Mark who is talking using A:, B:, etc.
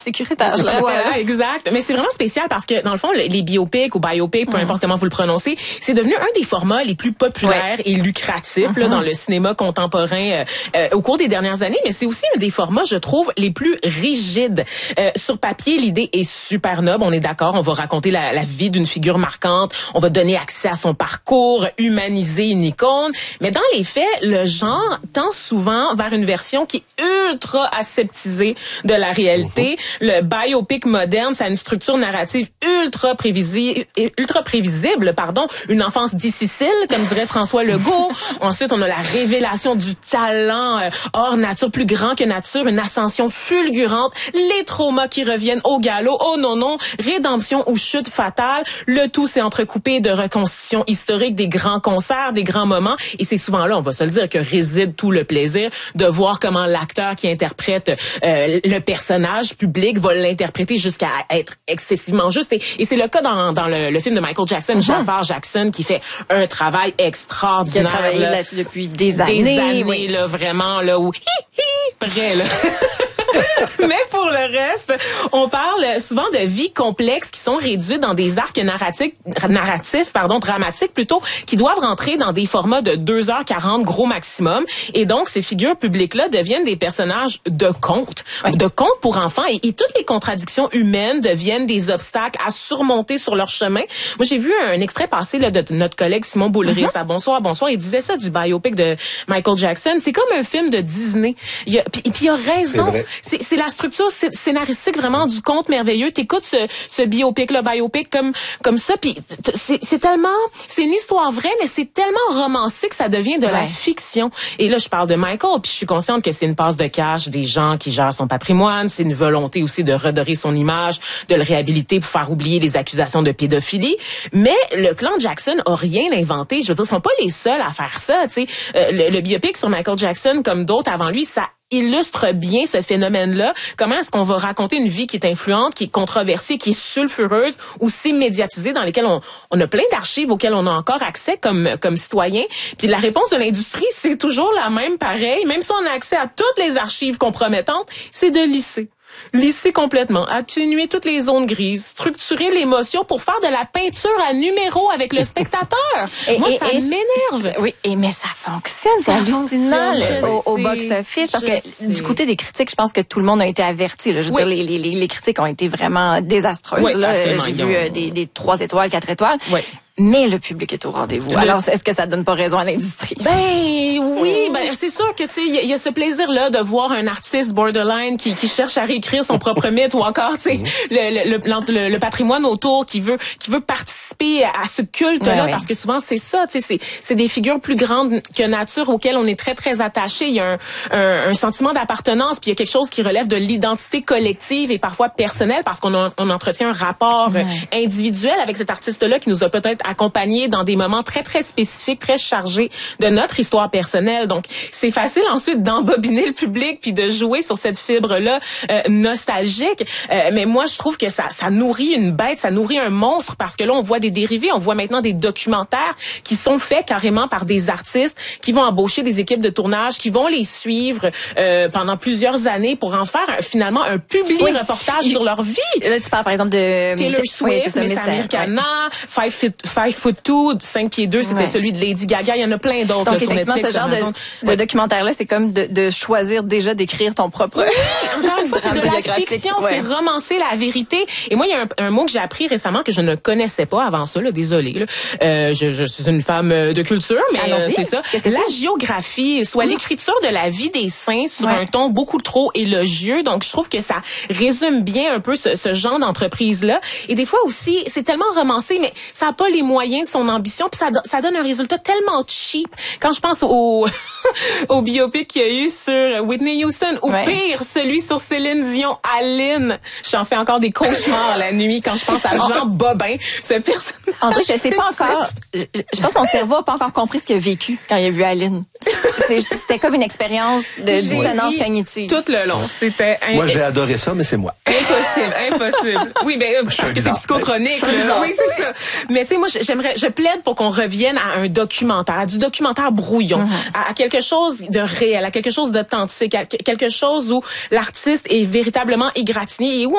A: sécuritaire-là.
B: Voilà, exact. Mais c'est vraiment spécial parce que, dans le fond, les biopics ou biopics, peu importe comment vous le prononcez, c'est devenu un des formats les plus populaires et lucratifs là, dans le cinéma contemporain au cours des dernières années. Mais c'est aussi un des formats, je trouve, les plus rigides. Sur papier, l'idée est super noble. On est d'accord. On va raconter la vie d'une figure marquante. On va donner accès à son parcours, humaniser une icône. Mais dans les faits, le genre tend souvent vers une version qui est ultra aseptisée de la réalité. Le biopic moderne, ça a une structure narrative ultra prévisible, une enfance difficile, comme dirait François Legault. Ensuite, on a la révélation du talent hors nature, plus grand que nature, une ascension fulgurante, les traumas qui reviennent au galop, oh non, rédemption ou chute fatale. Le tout s'est entrecoupé de reconstitutions historiques, des grands concerts, des grands moments. Et c'est souvent là, on va se le dire, que réside tout le plaisir de voir comment l'acteur qui interprète le personnage public va l'interpréter jusqu'à être excessivement juste. Et c'est le cas dans le film de Michael Jackson, Jafar Jackson, qui fait un travail extraordinaire.
A: Il a travaillé là-dessus depuis des années,
B: là, vraiment, là, où près, là. Mais pour le reste, on parle souvent de vies complexes qui sont réduites dans des arcs dramatiques plutôt, qui doivent rentrer dans des formats de 2h40 gros maximum. Et donc, ces figures publiques-là deviennent des personnages de contes, de contes pour enfants. Et toutes les contradictions humaines deviennent des obstacles à surmonter sur leur chemin. Moi, j'ai vu un extrait passé là, de notre collègue Simon Boulris à Bonsoir. Il disait ça du biopic de Michael Jackson. C'est comme un film de Disney. Puis il a raison. C'est la structure scénaristique vraiment du conte merveilleux. T'écoutes ce biopic comme ça, puis c'est une histoire vraie, mais c'est tellement romancé que ça devient de la fiction. Et là, je parle de Michael, puis je suis consciente que c'est une passe de cash des gens qui gèrent son patrimoine. C'est une volonté aussi de redorer son image, de le réhabiliter pour faire oublier les accusations de pédophilie. Mais le clan Jackson a rien inventé. Je veux dire, ils sont pas les seuls à faire ça. Tu sais, le biopic sur Michael Jackson, comme d'autres avant lui, ça illustre bien ce phénomène-là. Comment est-ce qu'on va raconter une vie qui est influente, qui est controversée, qui est sulfureuse, aussi médiatisée, dans lesquelles on a plein d'archives auxquelles on a encore accès comme citoyen. Puis la réponse de l'industrie, c'est toujours la même, pareil. Même si on a accès à toutes les archives compromettantes, c'est de lisser complètement, atténuer toutes les zones grises, structurer l'émotion pour faire de la peinture à numéro avec le spectateur. Moi, ça m'énerve.
A: Oui, mais ça fonctionne, c'est hallucinant au box-office, parce que du côté des critiques, je pense que tout le monde a été averti. Là. Je veux dire, les critiques ont été vraiment désastreuses. Là. J'ai vu des 3 étoiles, 4 étoiles. Mais le public est au rendez-vous. Alors, est-ce que ça donne pas raison à l'industrie?
B: C'est sûr que, tu sais, il y a ce plaisir-là de voir un artiste borderline qui cherche à réécrire son propre mythe, ou encore, tu sais, le patrimoine autour qui veut participer à ce culte-là, parce que souvent, c'est ça, tu sais, c'est des figures plus grandes que nature auxquelles on est très, très attaché. Il y a un sentiment d'appartenance, puis il y a quelque chose qui relève de l'identité collective et parfois personnelle, parce qu'on entretient un rapport individuel avec cet artiste-là qui nous a peut-être accompagnés dans des moments très, très spécifiques, très chargés de notre histoire personnelle. Donc, c'est facile ensuite d'embobiner le public puis de jouer sur cette fibre-là nostalgique. Mais moi, je trouve que ça nourrit une bête, ça nourrit un monstre, parce que là, on voit des dérivés, on voit maintenant des documentaires qui sont faits carrément par des artistes qui vont embaucher des équipes de tournage, qui vont les suivre pendant plusieurs années pour en faire finalement un public reportage sur leur vie.
A: Là, tu parles par exemple de
B: Taylor Swift, Miss Americana, 5 foot 2, 5 pieds 2, c'était celui de Lady Gaga. Il y en a plein d'autres sur Netflix.
A: Ce genre de documentaire-là, c'est comme de choisir déjà d'écrire ton propre...
B: Encore une fois, c'est de la fiction, c'est romancer la vérité. Et moi, il y a un mot que j'ai appris récemment que je ne connaissais pas avant ça, là, désolée. Là. Je suis une femme de culture, mais c'est ça. L'hagiographie, soit l'écriture de la vie des saints sur un ton beaucoup trop élogieux. Donc, je trouve que ça résume bien un peu ce genre d'entreprise-là. Et des fois aussi, c'est tellement romancé, mais ça n'a pas les moyens de son ambition, puis ça donne un résultat tellement cheap. Quand je pense au biopic qu'il y a eu sur Whitney Houston, ou pire, celui sur Céline Dion, Aline, j'en fais encore des cauchemars la nuit quand je pense à Jean Bobin, ce personnage.
A: André, je sais pas encore, je pense que mon cerveau a pas encore compris ce qu'il a vécu quand il a vu Aline. C'était comme une expérience de dissonance cognitive.
B: Tout le long, c'était...
C: Moi, j'ai adoré ça, mais c'est moi.
B: Impossible. Oui, mais parce que c'est psychotronique. Oui, c'est ça. Mais tu sais, moi, je plaide pour qu'on revienne à un documentaire, à du documentaire brouillon, à quelque chose de réel, à quelque chose d'authentique, à quelque chose où l'artiste est véritablement égratigné et où